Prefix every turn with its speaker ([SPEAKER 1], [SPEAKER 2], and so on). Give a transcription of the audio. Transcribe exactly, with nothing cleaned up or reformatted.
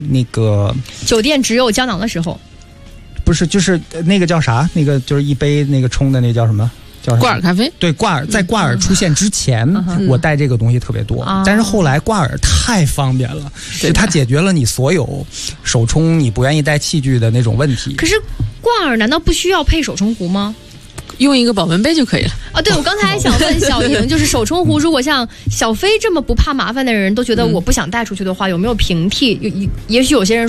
[SPEAKER 1] 那个
[SPEAKER 2] 酒店只有胶囊的时候，
[SPEAKER 1] 不是，就是那个叫啥？那个就是一杯那个冲的那叫什么？叫什么？
[SPEAKER 3] 挂耳咖啡。
[SPEAKER 1] 对，挂耳在挂耳出现之前，
[SPEAKER 2] 嗯、
[SPEAKER 1] 我带这个东西特别多，
[SPEAKER 2] 嗯、
[SPEAKER 1] 但是后来挂耳太方便了，就它解决了你所有手冲你不愿意带器具的那种问题。
[SPEAKER 2] 可是挂耳难道不需要配手冲壶吗？
[SPEAKER 3] 用一个保温杯就可以了
[SPEAKER 2] 啊！对，我刚才还想问小莹，就是手冲壶，如果像小飞这么不怕麻烦的人都觉得我不想带出去的话，有没有平替？有，也许有些人